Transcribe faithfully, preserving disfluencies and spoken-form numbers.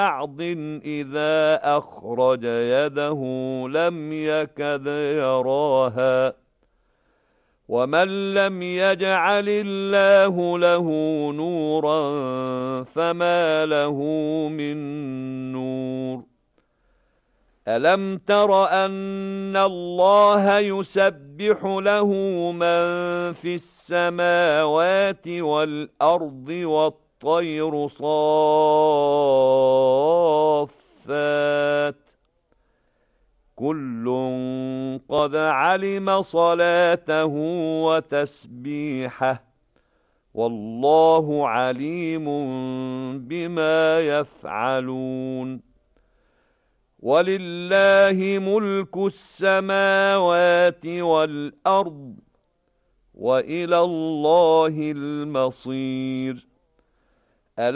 بعض إذا أخرج يده لم يكد يراها ومن لم يجعل الله له نورا فما له من نور ألم تر أن الله يسبح له من في السماوات والأرض والطير صافات كل قد علم صلاته وتسبيحه والله عليم بما يفعلون ولله ملك السماوات والأرض وإلى الله المصير